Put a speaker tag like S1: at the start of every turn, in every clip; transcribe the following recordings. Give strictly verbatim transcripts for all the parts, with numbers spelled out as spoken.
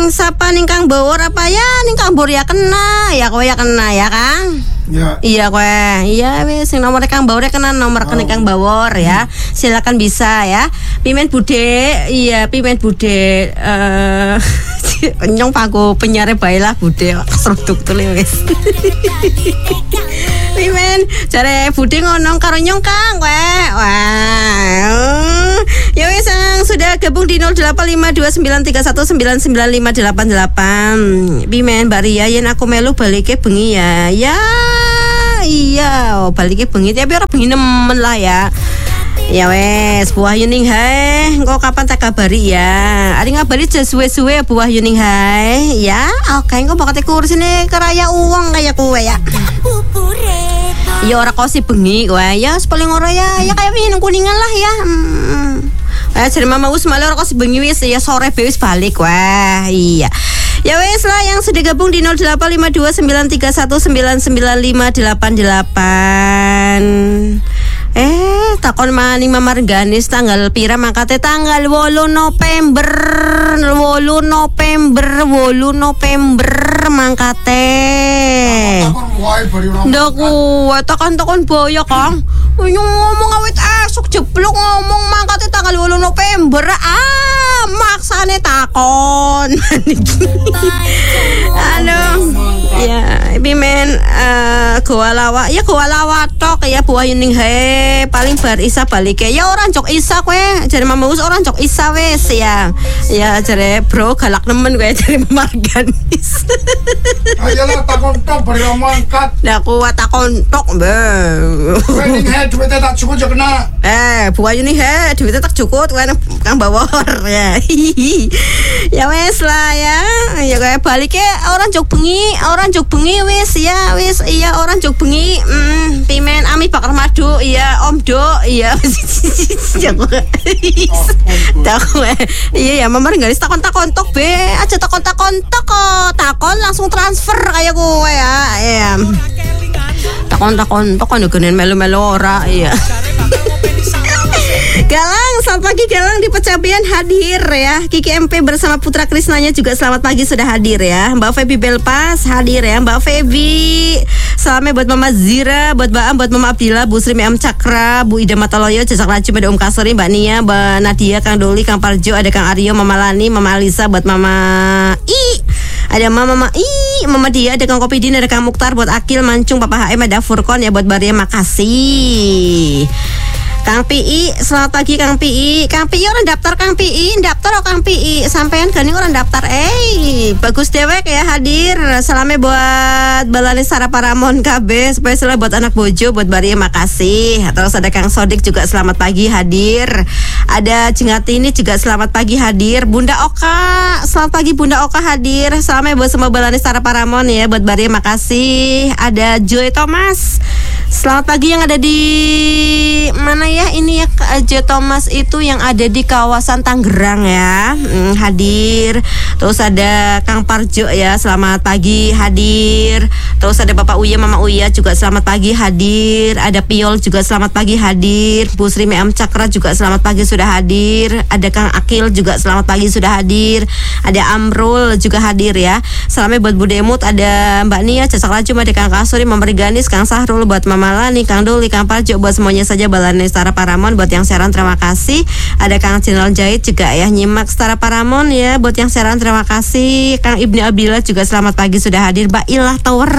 S1: ning sapa ning Kang Bawor apa ya ning Kang Bawor ya kena ya kowe ya kena ya Kang.
S2: Ya.
S1: Iya kowe. Iya wis sing nomor Kang Bawor kena nomor oh. Kang Bawor ya. Silakan bisa ya. Pimen Bude, iya Pimen Bude eh uh, nyong paku penyare bae lah Bude seruduk tule wis. Pimen jare Bude ngono karo nyong Kang kowe. Wah. Ya wis sudah gabung di nol delapan lima dua sembilan tiga satu sembilan sembilan lima delapan delapan. Pimen Mbak Ria yen aku melu balike bengi ya. Ya iya, oh, balike bengi tapi ora bengi nemen lah ya. Ya wes, buah yuning hai. Engko kapan tak kabari ya? Ari ngabari aja suwe-suwe buah yuning hai. Ya, oke engko bakal kursi nih keraya uang kayak kowe ya. Ya ora kosi bengi kowe ya, paling ora ya. Ya kayak minum kuningan lah ya. Hmm. Eh jadi Mama Us malah ora kosi bengi wis ya sore wis balik wah. Iya. Ya wes lah yang sudah gabung di nol delapan lima dua sembilan tiga satu sembilan sembilan lima delapan delapan. Eh takon maning Mamarganis tanggal pira mangkate tanggal wolu November wolu November wolu November mangkate. Ndak kuat takon-takon boyo Kang. Ngomong awet esuk jeblok ngomong mangkate tanggal wolu November. Ah, maksane takon. Aduh. Ya, Pimen uh, gua lawa. Ya gua lawa tok ya buah yuning he. Paling bar isa balik ya orang cok isa kowe. Jare Mama Us orang cok isa wes ya. Ya jare bro galak nemen kowe jare Marganis.
S2: Ayolah takon tok bari mangkat.
S1: Ndak kuat takon tok be.
S2: Wedding he duitnya tak cukup jo kena.
S1: Eh, buah yuning he duitnya tak cukup kowe Kang Bawor ya. Ya wes lah ya. Ya kayak balik ya orang cok bengi, orang cok bengi wes ya wes iya orang cok bengi. Mm, Pimen Ami bakar madu iya Om Do iya. Tahu iya ya Mama enggak takon-takon tok be aja takon-takon tok kok takon langsung transfer kayak gue ya. Iya. Takon-takon tok kan genen melu-melu ora iya. Galang, selamat pagi Galang di Pecapian hadir ya. Kiki M P bersama Putra Krisnanya juga selamat pagi sudah hadir ya. Mbak Feby Belpas hadir ya. Mbak Feby salamnya buat Mama Zira, buat Mbak Am, buat Mama Abdillah, Bu Sri M Cakra, Bu Ida Mataloyo, Jajak Laju, ada Om Kasuri, Mbak Nia, Mbak Nadia, Kang Doli, Kang Parjo, ada Kang Aryo, Mama Lani, Mama Alisa, buat Mama I, ada Mama Mama I, Mama Dia, ada Kang Kopidin, ada Kang Mukhtar, buat Akil, Mancung, Papa H M, ada Furkon ya buat Baria, makasih. Kang P I, selamat pagi Kang P I. Kang P I orang daftar Kang P I, daftar oh Kang P I. Sampean gani orang daftar. Eh, bagus dewek ya hadir. Salamnya buat Balani Sarah Paramon K B, spesial buat anak bojo, buat Baria makasih. Terus ada Kang Sodik juga selamat pagi hadir. Ada Jengati ini juga selamat pagi hadir. Bunda Oka, selamat pagi Bunda Oka hadir. Salamnya buat semua Balani Sarah Paramon ya, buat Baria makasih. Ada Joy Thomas. Selamat pagi yang ada di mana ya ini ya Joy Thomas itu yang ada di kawasan Tangerang ya hmm, hadir. Terus ada Kang Parjo ya selamat pagi hadir. Terus ada Bapak Uya Mama Uya juga selamat pagi hadir. Ada Piol juga selamat pagi hadir. Bu Sri M Cakra juga selamat pagi sudah hadir. Ada Kang Akil juga selamat pagi sudah hadir. Ada Amrul juga hadir ya. Salamnya buat Bu Demut, ada Mbak Nia, Jajak Laju, ada Kang Kasuri, Mama Reganis, Kang Sahrul, buat Mama Lani, Kang Doli, Kang Parjo, buat semuanya saja Balani Setara Paramon, buat yang siaran terima kasih. Ada Kang Cinel Jahit juga ya nyimak Setara Paramon ya, buat yang siaran terima kasih. Kang Ibni Abdillah juga selamat pagi sudah hadir. Mbak Ilah Tower.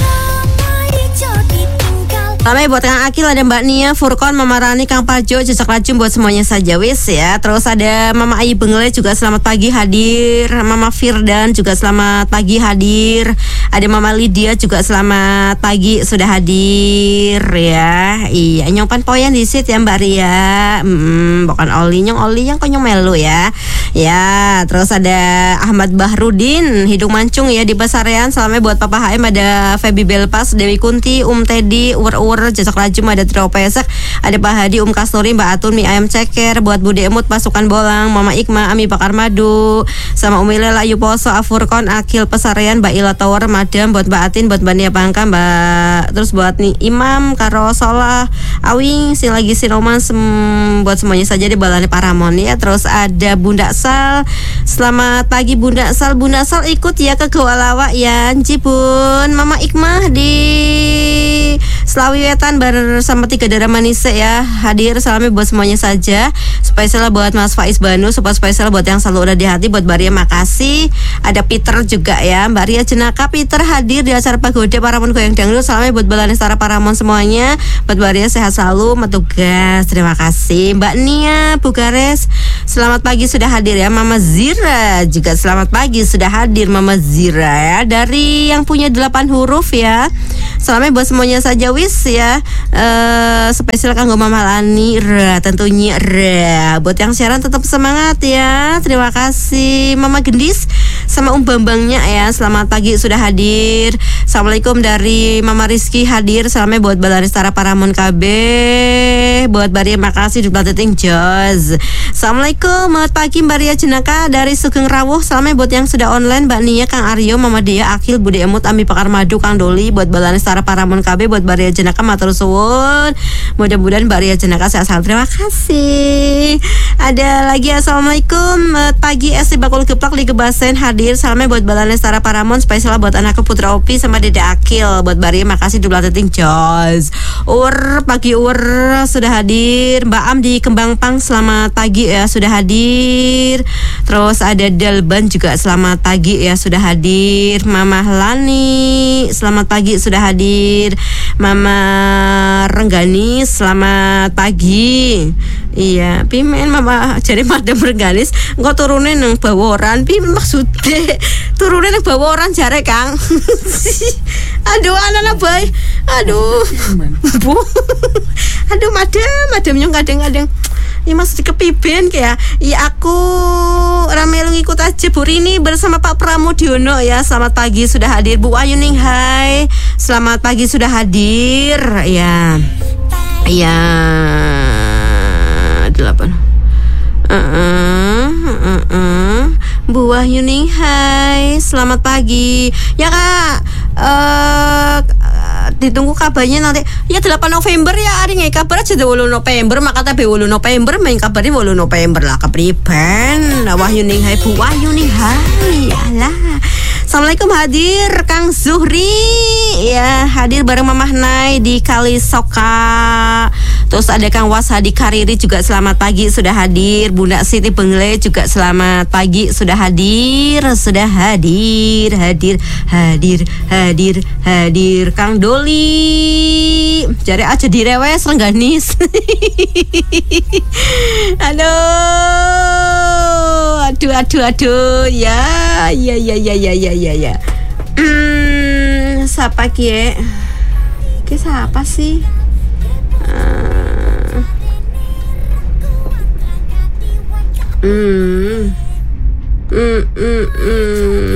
S1: Ramai buat Kang Akil, ada Mbak Nia, Furkon, Mama Rani, Kang Parjo, Jajak Laju buat semuanya saja wis ya. Terus ada Mama Ayi Bengle juga selamat pagi hadir. Mama Firdan juga selamat pagi hadir. Ada Mama Lydia juga selamat pagi sudah hadir ya. Iya nyongpan poyan di sit ya Mbak Ria. Hmm, bukan Oli nyong Oli yang konyong melu ya. Ya, terus ada Ahmad Bahrudin, Hidung Mancung ya di Basarean. Salamnya buat Papa H M, ada Feby Belpas, Dewi Kunti, Um Teddy, Ur-Ur, Jajak Laju, ada Trio Pesek, ada Pak Hadi, Um Kasturi, Mbak Atun, Mi Ayam Ceker, buat Bude Emut, Pasukan Bolang, Mama Ikma, Ami Bakar Madu, sama Umi Lela, Ayu Poso, Afurkon, Akil Pesarean, Mbak Ila Tower, Madam, buat Mbak Atin, buat Mbak Nia Bangka, Mbak terus buat nih Imam, Karo Solah, Awing, sing lagi sinoman sem- buat semuanya saja di Balani Paramon ya. Terus ada Bunda Sal. Selamat pagi Bunda Sal. Bunda Sal ikut ya ke Goa Lawak ya. Cipun Mama Ikmah di Selawi Wetan bersama tiga darah manis ya. Hadir salamnya buat semuanya saja. Spesial buat Mas Faiz Banu, super spesial buat yang selalu ada di hati, buat Mbak Ria makasih. Ada Peter juga ya. Mbak Ria Jenaka Peter hadir di acara Pagoda Paramon Goyang Dangdut. Salamnya buat Balani Setara Paramon semuanya. Buat Mbak Ria sehat selalu, metugas. Terima kasih. Mbak Nia Bukares, selamat pagi sudah hadir ya. Mama Zira juga selamat pagi sudah hadir Mama Zira ya. Dari yang punya delapan huruf ya. Salamnya buat semuanya saja wis ya. Uh, spesial kanggo Mama Lani Ra tentunya Ra. Buat yang siaran tetap semangat ya. Terima kasih Mama Gendis sama Om Bambangnya ya. Selamat pagi sudah hadir. Assalamualaikum dari Mama Rizky hadir. Salamnya buat Balani Setara Paramon K B. Buat Mbak Ria makasih di Plateting Jos. Assalamualaikum, selamat pagi Mbak Ria Jenaka dari Sugeng Rawuh. Salamnya buat yang sudah online, Mbak Nia, Kang Aryo, Mama Dea, Akil, Budi Emut, Ami Pakar Madu, Kang Doli. Buat Balani Setara Paramon K B, buat Mbak Ria Jenaka matur suwun. Mudah-mudahan Mbak Ria Jenaka sehat selalu. Terima kasih. Ada lagi assalamualaikum, selamat pagi S Bakul Geplak Liga Basen hadir. Salamnya buat Balani Setara Paramon, spesial buat anakku Putra Opi sama Dede Akil. Buat Mbak Ria makasih di Plateting Jos. Ur pagi Ur sudah hadir. Mbak Am di Kembang Pang selamat pagi ya sudah hadir. Terus ada Dalban juga selamat pagi ya sudah hadir. Mama Lani selamat pagi sudah hadir. Mama Rengganis selamat pagi. Iya, pimen Mama jadi Madam Rengganis engko turune nang Baworan. Pimen maksudnya turune nang Baworan jare Kang. Aduh anak-anak bae. Aduh. Bu. Aduh madam, madamnya kadang-kadang ya mas kepiben kayak ya aku ramai ngikut aja Bu Rini bersama Pak Pramudiono ya. Selamat pagi sudah hadir Bu Ayuning hai. Selamat pagi sudah hadir ya. Ya delapan uh -uh, uh -uh. Bu Wahyuning hai. Selamat pagi ya Kak. uh, Ditunggu kabarnya nanti ya delapan November ya hari ngai kabar aja delapan November maka tapi delapan November main kabarnya delapan November lah kepriben. Wahyuning hai Bu Wahyuning hai. Alah. Assalamualaikum hadir Kang Zuhri ya hadir bareng Mamah Nai di Kalisoka. Terus ada Kang Washadi Kariri juga selamat pagi sudah hadir. Bunda Siti Bengle juga selamat pagi sudah hadir. Sudah hadir hadir hadir hadir hadir Kang Doli jare aja direwes Rengganis. Aduh aduh aduh aduh ya ya ya ya ya ya ya ya. Hmm, siapa kie? Kie siapa sih? Uh, hmm, hmm, hmm, hmm.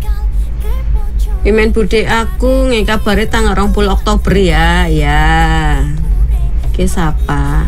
S1: Imen bude aku nge kabare tanggal dua puluh Oktober ya, ya. Kie siapa?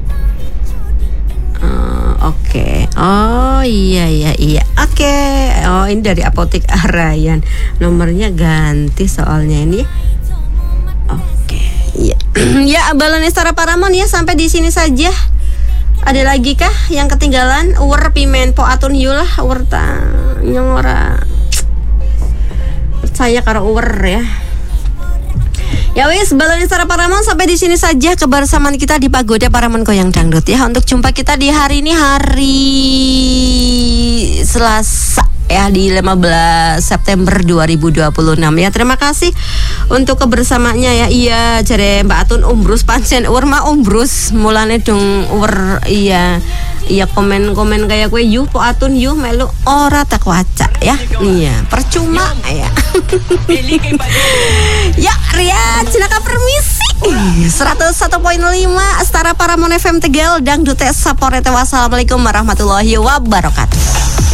S1: Uh, Oke, okay. Oh iya iya iya, oke. Okay. Oh ini dari Apotek Arayan, nomornya ganti soalnya ini. Oke, okay. Ya, ya Balani Setara Paramon ya sampai di sini saja. Ada lagi kah yang ketinggalan? Uwer pimen po atun yulah uwer ta nyongora. Percaya karo uwer ya. Ya wis, Balani Setara Paramon sampai di sini saja kebersamaan kita di Pagoda Paramon Goyang Dangdut ya. Untuk jumpa kita di hari ini hari Selasa ya di lima belas September dua ribu dua puluh enam ya. Terima kasih untuk kebersamaannya ya. Iya, jare Mbak Atun umbrus pancen uwer mah umbrus mulane dong uwer iya. Iya komen-komen kayak gue yuh po Atun yuh melu ora tak waca ya. Iya, percuma ya. Ya Ria Jenaka permisi. seratus satu koma lima Setara Paramon F M Tegal Dangdut Saporete. Wassalamualaikum warahmatullahi wabarakatuh.